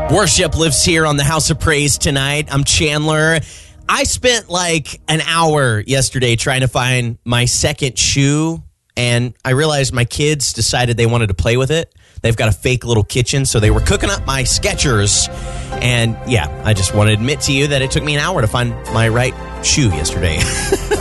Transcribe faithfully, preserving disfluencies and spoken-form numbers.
Worship lives here on the House of Praise tonight. I'm Chandler. I spent like an hour yesterday trying to find my second shoe, and I realized my kids decided they wanted to play with it. They've got a fake little kitchen, so they were cooking up my Skechers. And yeah, I just want to admit to you that it took me an hour to find my right shoe yesterday.